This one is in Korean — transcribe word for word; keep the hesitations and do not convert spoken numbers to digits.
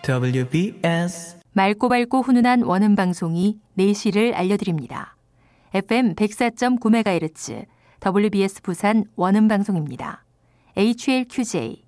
더블유비에스 맑고 밝고 훈훈한 원음방송이 내시를 알려드립니다. 에프엠 백사 점 구 메가헤르츠 더블유비에스 부산 원음방송입니다. 에이치엘큐제이